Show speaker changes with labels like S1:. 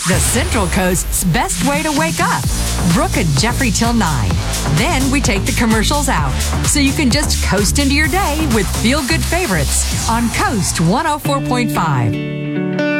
S1: the Central Coast's best way to wake up. Brooke and Jeffrey till 9. Then we take the commercials out, so you can just coast into your day with feel-good favorites on Coast 104.5.